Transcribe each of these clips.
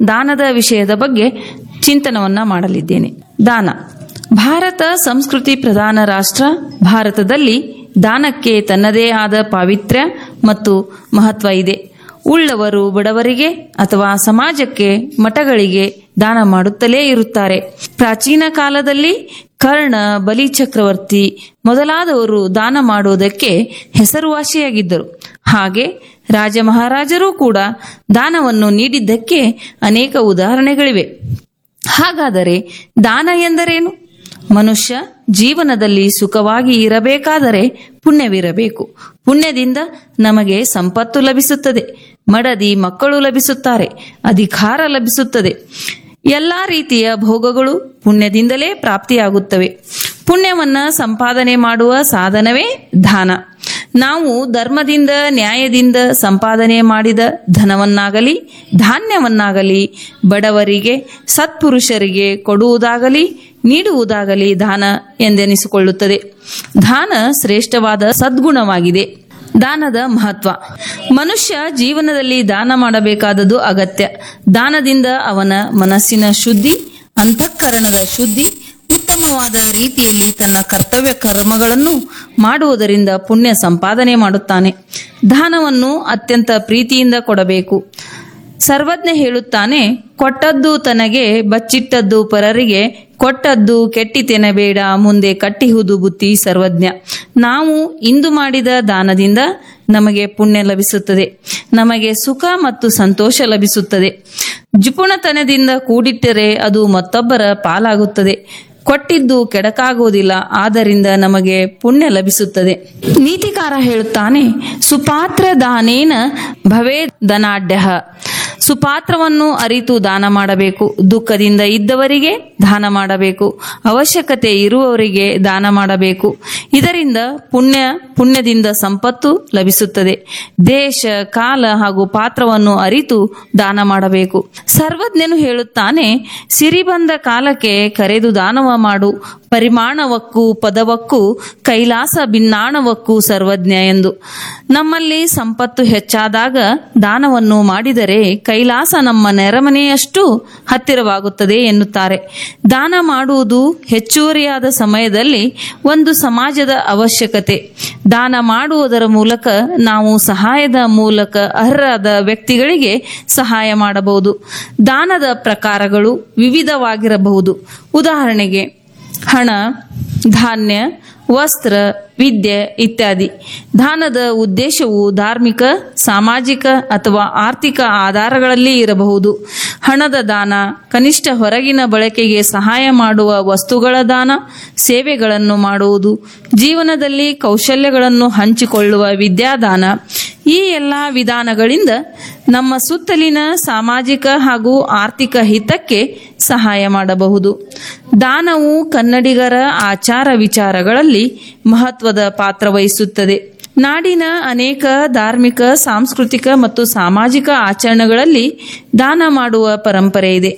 ದಾನದ ವಿಷಯದ ಬಗ್ಗೆ ಚಿಂತನವನ್ನ ಮಾಡಲಿದ್ದೇನೆ. ದಾನ. ಭಾರತ ಸಂಸ್ಕೃತಿ ಪ್ರಧಾನ ರಾಷ್ಟ್ರ. ಭಾರತದಲ್ಲಿ ದಾನಕ್ಕೆ ತನ್ನದೇ ಆದ ಪಾವಿತ್ರ್ಯ ಮತ್ತು ಮಹತ್ವ ಇದೆ. ಉಳ್ಳವರು ಬಡವರಿಗೆ ಅಥವಾ ಸಮಾಜಕ್ಕೆ, ಮಠಗಳಿಗೆ ದಾನ ಮಾಡುತ್ತಲೇ ಇರುತ್ತಾರೆ. ಪ್ರಾಚೀನ ಕಾಲದಲ್ಲಿ ಕರ್ಣ, ಬಲಿ ಚಕ್ರವರ್ತಿ ಮೊದಲಾದವರು ದಾನ ಮಾಡುವುದಕ್ಕೆ ಹೆಸರುವಾಸಿಯಾಗಿದ್ದರು. ಹಾಗೆ ರಾಜ ಮಹಾರಾಜರೂ ಕೂಡ ದಾನವನ್ನು ನೀಡಿದ್ದಕ್ಕೆ ಅನೇಕ ಉದಾಹರಣೆಗಳಿವೆ. ಹಾಗಾದರೆ ದಾನ ಎಂದರೇನು? ಮನುಷ್ಯ ಜೀವನದಲ್ಲಿ ಸುಖವಾಗಿ ಇರಬೇಕಾದರೆ ಪುಣ್ಯವಿರಬೇಕು. ಪುಣ್ಯದಿಂದ ನಮಗೆ ಸಂಪತ್ತು ಲಭಿಸುತ್ತದೆ, ಮಡದಿ ಮಕ್ಕಳು ಲಭಿಸುತ್ತಾರೆ, ಅಧಿಕಾರ ಲಭಿಸುತ್ತದೆ. ಎಲ್ಲಾ ರೀತಿಯ ಭೋಗಗಳು ಪುಣ್ಯದಿಂದಲೇ ಪ್ರಾಪ್ತಿಯಾಗುತ್ತವೆ. ಪುಣ್ಯವನ್ನ ಸಂಪಾದನೆ ಮಾಡುವ ಸಾಧನವೇ ದಾನ. ನಾವು ಧರ್ಮದಿಂದ, ನ್ಯಾಯದಿಂದ ಸಂಪಾದನೆ ಮಾಡಿದ ಧನವನ್ನಾಗಲಿ, ಧಾನ್ಯವನ್ನಾಗಲಿ ಬಡವರಿಗೆ, ಸತ್ಪುರುಷರಿಗೆ ಕೊಡುವುದಾಗಲಿ, ನೀಡುವುದಾಗಲಿ ದಾನ ಎಂದೆನಿಸಿಕೊಳ್ಳುತ್ತದೆ. ದಾನ ಶ್ರೇಷ್ಠವಾದ ಸದ್ಗುಣವಾಗಿದೆ. ದಾನದ ಮಹತ್ವ. ಮನುಷ್ಯ ಜೀವನದಲ್ಲಿ ದಾನ ಮಾಡಬೇಕಾದದ್ದು ಅಗತ್ಯ. ದಾನದಿಂದ ಅವನ ಮನಸ್ಸಿನ ಶುದ್ಧಿ, ಅಂತಃಕರಣದ ಶುದ್ಧಿ, ಉತ್ತಮವಾದ ರೀತಿಯಲ್ಲಿ ತನ್ನ ಕರ್ತವ್ಯ ಕರ್ಮಗಳನ್ನು ಮಾಡುವುದರಿಂದ ಪುಣ್ಯ ಸಂಪಾದನೆ ಮಾಡುತ್ತಾನೆ. ದಾನವನ್ನು ಅತ್ಯಂತ ಪ್ರೀತಿಯಿಂದ ಕೊಡಬೇಕು. ಸರ್ವಜ್ಞ ಹೇಳುತ್ತಾನೆ, ಕೊಟ್ಟದ್ದು ತನಗೆ, ಬಚ್ಚಿಟ್ಟದ್ದು ಪರರಿಗೆ, ಕೊಟ್ಟದ್ದು ಕೆಟ್ಟಿತೆನಬೇಡ, ಮುಂದೆ ಕಟ್ಟಿಹುದು ಬುತ್ತಿ ಸರ್ವಜ್ಞ. ನಾವು ಇಂದು ಮಾಡಿದ ದಾನದಿಂದ ನಮಗೆ ಪುಣ್ಯ ಲಭಿಸುತ್ತದೆ, ನಮಗೆ ಸುಖ ಮತ್ತು ಸಂತೋಷ ಲಭಿಸುತ್ತದೆ. ಜಿಪುಣತನದಿಂದ ಕೂಡಿಟ್ಟರೆ ಅದು ಮತ್ತೊಬ್ಬರ ಪಾಲಾಗುತ್ತದೆ. ಕೊಟ್ಟಿದ್ದು ಕೆಡಕಾಗುವುದಿಲ್ಲ, ಆದ್ದರಿಂದ ನಮಗೆ ಪುಣ್ಯ ಲಭಿಸುತ್ತದೆ. ನೀತಿಕಾರ ಹೇಳುತ್ತಾನೆ, ಸುಪಾತ್ರ ದಾನೇನ ಭವೇ ಧನಾಢ್ಯಃ. ಸುಪಾತ್ರವನ್ನು ಅರಿತು ದಾನ ಮಾಡಬೇಕು. ದುಃಖದಿಂದ ಇದ್ದವರಿಗೆ ದಾನ ಮಾಡಬೇಕು. ಅವಶ್ಯಕತೆ ಇರುವವರಿಗೆ ದಾನ ಮಾಡಬೇಕು. ಇದರಿಂದ ಪುಣ್ಯದಿಂದ ಸಂಪತ್ತು ಲಭಿಸುತ್ತದೆ. ದೇಶ, ಕಾಲ ಹಾಗೂ ಪಾತ್ರವನ್ನು ಅರಿತು ದಾನ ಮಾಡಬೇಕು. ಸರ್ವಜ್ಞನು ಹೇಳುತ್ತಾನೆ, ಸಿರಿ ಬಂದ ಕಾಲಕ್ಕೆ ಕರೆದು ದಾನವ ಮಾಡು, ಪರಿಮಾಣವಕ್ಕೂ ಪದವಕ್ಕೂ ಕೈಲಾಸ ಭಿನ್ನಾಣವಕ್ಕೂ ಸರ್ವಜ್ಞ ಎಂದು. ನಮ್ಮಲ್ಲಿ ಸಂಪತ್ತು ಹೆಚ್ಚಾದಾಗ ದಾನವನ್ನು ಮಾಡಿದರೆ ಕೈಲಾಸ ನಮ್ಮ ನೆರೆಮನೆಯಷ್ಟು ಹತ್ತಿರವಾಗುತ್ತದೆ ಎನ್ನುತ್ತಾರೆ. ದಾನ ಮಾಡುವುದು ಹೆಚ್ಚುವರಿಯಾದ ಸಮಯದಲ್ಲಿ ಒಂದು ಸಮಾಜದ ಅವಶ್ಯಕತೆ. ದಾನ ಮಾಡುವುದರ ಮೂಲಕ ನಾವು ಸಹಾಯದ ಮೂಲಕ ಅರ್ಹರಾದ ವ್ಯಕ್ತಿಗಳಿಗೆ ಸಹಾಯ ಮಾಡಬಹುದು. ದಾನದ ಪ್ರಕಾರಗಳು ವಿವಿಧವಾಗಿರಬಹುದು. ಉದಾಹರಣೆಗೆ ಹಣ, ಧಾನ್ಯ, ವಸ್ತ್ರ, ವಿದ್ಯೆ ಇತ್ಯಾದಿ. ದಾನದ ಉದ್ದೇಶವು ಧಾರ್ಮಿಕ, ಸಾಮಾಜಿಕ ಅಥವಾ ಆರ್ಥಿಕ ಆಧಾರಗಳಲ್ಲಿ ಇರಬಹುದು. ಹಣದ ದಾನ, ಕನಿಷ್ಠ ಹೊರಗಿನ ಬಳಕೆಗೆ ಸಹಾಯ ಮಾಡುವ ವಸ್ತುಗಳ ದಾನ, ಸೇವೆಗಳನ್ನು ಮಾಡುವುದು, ಜೀವನದಲ್ಲಿ ಕೌಶಲ್ಯಗಳನ್ನು ಹಂಚಿಕೊಳ್ಳುವ ವಿದ್ಯಾದಾನ. ಈ ಎಲ್ಲ ವಿಧಾನಗಳಿಂದ ನಮ್ಮ ಸುತ್ತಲಿನ ಸಾಮಾಜಿಕ ಹಾಗೂ ಆರ್ಥಿಕ ಹಿತಕ್ಕೆ ಸಹಾಯ ಮಾಡಬಹುದು. ದಾನವು ಕನ್ನಡಿಗರ ಆಚಾರ ವಿಚಾರಗಳಲ್ಲಿ ಮಹತ್ವದ ಪಾತ್ರ ವಹಿಸುತ್ತದೆ. ನಾಡಿನ ಅನೇಕ ಧಾರ್ಮಿಕ, ಸಾಂಸ್ಕೃತಿಕ ಮತ್ತು ಸಾಮಾಜಿಕ ಆಚರಣೆಗಳಲ್ಲಿ ದಾನ ಮಾಡುವ ಪರಂಪರೆ ಇದೆ.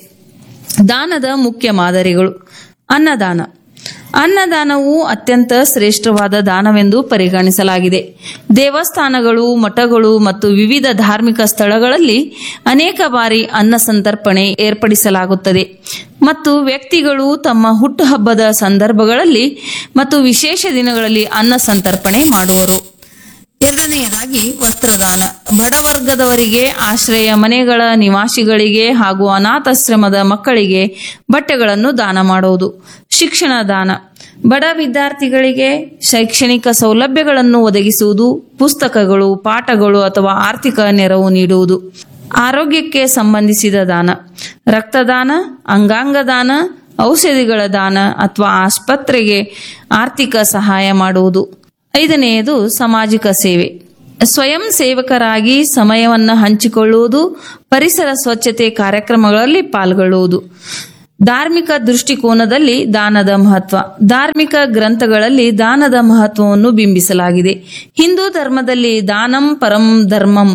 ದಾನದ ಮುಖ್ಯ ಮಾದರಿಗಳು. ಅನ್ನದಾನ. ಅನ್ನದಾನವು ಅತ್ಯಂತ ಶ್ರೇಷ್ಠವಾದ ದಾನವೆಂದು ಪರಿಗಣಿಸಲಾಗಿದೆ. ದೇವಸ್ಥಾನಗಳು, ಮಠಗಳು ಮತ್ತು ವಿವಿಧ ಧಾರ್ಮಿಕ ಸ್ಥಳಗಳಲ್ಲಿ ಅನೇಕ ಬಾರಿ ಅನ್ನ ಸಂತರ್ಪಣೆ ಏರ್ಪಡಿಸಲಾಗುತ್ತದೆ ಮತ್ತು ವ್ಯಕ್ತಿಗಳು ತಮ್ಮ ಹುಟ್ಟುಹಬ್ಬದ ಸಂದರ್ಭಗಳಲ್ಲಿ ಮತ್ತು ವಿಶೇಷ ದಿನಗಳಲ್ಲಿ ಅನ್ನ ಸಂತರ್ಪಣೆ ಮಾಡುವರು. ಎರಡನೆಯದಾಗಿ ವಸ್ತ್ರದಾನ. ಬಡವರ್ಗದವರಿಗೆ, ಆಶ್ರಯ ಮನೆಗಳ ನಿವಾಸಿಗಳಿಗೆ ಹಾಗೂ ಅನಾಥಾಶ್ರಮದ ಮಕ್ಕಳಿಗೆ ಬಟ್ಟೆಗಳನ್ನು ದಾನ ಮಾಡುವುದು. ಶಿಕ್ಷಣ ದಾನ. ಬಡ ವಿದ್ಯಾರ್ಥಿಗಳಿಗೆ ಶೈಕ್ಷಣಿಕ ಸೌಲಭ್ಯಗಳನ್ನು ಒದಗಿಸುವುದು, ಪುಸ್ತಕಗಳು, ಪಾಠಗಳು ಅಥವಾ ಆರ್ಥಿಕ ನೆರವು ನೀಡುವುದು. ಆರೋಗ್ಯಕ್ಕೆ ಸಂಬಂಧಿಸಿದ ದಾನ. ರಕ್ತದಾನ, ಅಂಗಾಂಗ ದಾನ, ಔಷಧಿಗಳ ದಾನ ಅಥವಾ ಆಸ್ಪತ್ರೆಗೆ ಆರ್ಥಿಕ ಸಹಾಯ ಮಾಡುವುದು. ಐದನೆಯದು ಸಾಮಾಜಿಕ ಸೇವೆ. ಸ್ವಯಂ ಸೇವಕರಾಗಿ ಸಮಯವನ್ನು ಹಂಚಿಕೊಳ್ಳುವುದು, ಪರಿಸರ ಸ್ವಚ್ಛತೆ ಕಾರ್ಯಕ್ರಮಗಳಲ್ಲಿ ಪಾಲ್ಗೊಳ್ಳುವುದು. ಧಾರ್ಮಿಕ ದೃಷ್ಟಿಕೋನದಲ್ಲಿ ದಾನದ ಮಹತ್ವ. ಧಾರ್ಮಿಕ ಗ್ರಂಥಗಳಲ್ಲಿ ದಾನದ ಮಹತ್ವವನ್ನು ಬಿಂಬಿಸಲಾಗಿದೆ. ಹಿಂದೂ ಧರ್ಮದಲ್ಲಿ ದಾನಂ ಪರಂ ಧರ್ಮಂ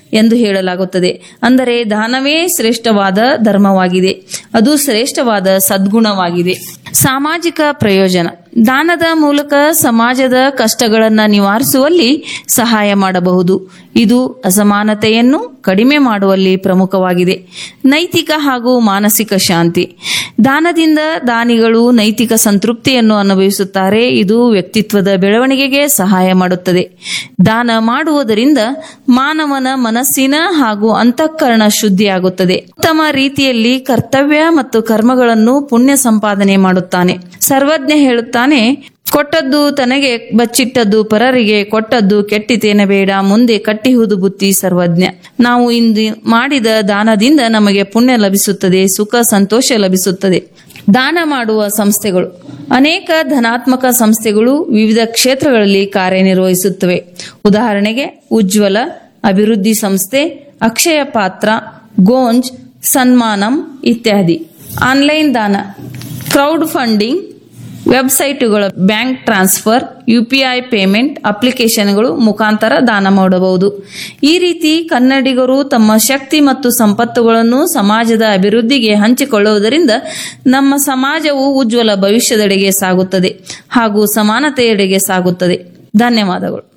ಎಂದು ಹೇಳಲಾಗುತ್ತದೆ. ಅಂದರೆ ದಾನವೇ ಶ್ರೇಷ್ಠವಾದ ಧರ್ಮವಾಗಿದೆ, ಅದು ಶ್ರೇಷ್ಠವಾದ ಸದ್ಗುಣವಾಗಿದೆ. ಸಾಮಾಜಿಕ ಪ್ರಯೋಜನ. ದಾನದ ಮೂಲಕ ಸಮಾಜದ ಕಷ್ಟಗಳನ್ನು ನಿವಾರಿಸುವಲ್ಲಿ ಸಹಾಯ ಮಾಡಬಹುದು. ಇದು ಅಸಮಾನತೆಯನ್ನು ಕಡಿಮೆ ಮಾಡುವಲ್ಲಿ ಪ್ರಮುಖವಾಗಿದೆ. ನೈತಿಕ ಹಾಗೂ ಮಾನಸಿಕ ಶಾಂತಿ. ದಾನದಿಂದ ದಾನಿಗಳು ನೈತಿಕ ಸಂತೃಪ್ತಿಯನ್ನು ಅನುಭವಿಸುತ್ತಾರೆ. ಇದು ವ್ಯಕ್ತಿತ್ವದ ಬೆಳವಣಿಗೆಗೆ ಸಹಾಯ ಮಾಡುತ್ತದೆ. ದಾನ ಮಾಡುವುದರಿಂದ ಮಾನವನ ಮನಸ್ಸಿನ ಹಾಗೂ ಅಂತಃಕರಣ ಶುದ್ಧಿಯಾಗುತ್ತದೆ. ಉತ್ತಮ ರೀತಿಯಲ್ಲಿ ಕರ್ತವ್ಯ ಮತ್ತು ಕರ್ಮಗಳನ್ನು ಪುಣ್ಯ ಸಂಪಾದನೆ ಮಾಡುತ್ತಾನೆ. ಸರ್ವಜ್ಞ ಹೇಳುತ್ತಾನೆ, ಕೊಟ್ಟದ್ದು ತನಗೆ ಬಚ್ಚಿಟ್ಟದ್ದು ಪರರಿಗೆ, ಕೊಟ್ಟದ್ದು ಕೆಟ್ಟಿತೇನ ಬೇಡ, ಮುಂದೆ ಕಟ್ಟಿಹುದು ಬುತ್ತಿ ಸರ್ವಜ್ಞ. ನಾವು ಇಂದು ಮಾಡಿದ ದಾನದಿಂದ ನಮಗೆ ಪುಣ್ಯ ಲಭಿಸುತ್ತದೆ, ಸುಖ ಸಂತೋಷ ಲಭಿಸುತ್ತದೆ. ದಾನ ಮಾಡುವ ಸಂಸ್ಥೆಗಳು. ಅನೇಕ ಧನಾತ್ಮಕ ಸಂಸ್ಥೆಗಳು ವಿವಿಧ ಕ್ಷೇತ್ರಗಳಲ್ಲಿ ಕಾರ್ಯನಿರ್ವಹಿಸುತ್ತವೆ. ಉದಾಹರಣೆಗೆ ಉಜ್ವಲ, ಅಭಿವೃದ್ಧಿ ಸಂಸ್ಥೆ, ಅಕ್ಷಯ ಪಾತ್ರ, ಗೋಂಜ್, ಸನ್ಮಾನಂ ಇತ್ಯಾದಿ. ಆನ್ಲೈನ್ ದಾನ, crowd funding, ವೆಬ್ಸೈಟುಗಳ bank transfer, UPI payment ಅಪ್ಲಿಕೇಶನ್ಗಳು ಮುಖಾಂತರ ದಾನ ಮಾಡಬಹುದು. ಈ ರೀತಿ ಕನ್ನಡಿಗರು ತಮ್ಮ ಶಕ್ತಿ ಮತ್ತು ಸಂಪತ್ತುಗಳನ್ನು ಸಮಾಜದ ಅಭಿವೃದ್ಧಿಗೆ ಹಂಚಿಕೊಳ್ಳುವುದರಿಂದ ನಮ್ಮ ಸಮಾಜವು ಉಜ್ವಲ ಭವಿಷ್ಯದೆಡೆಗೆ ಸಾಗುತ್ತದೆ ಹಾಗೂ ಸಮಾನತೆಯೆಡೆಗೆ ಸಾಗುತ್ತದೆ. ಧನ್ಯವಾದಗಳು.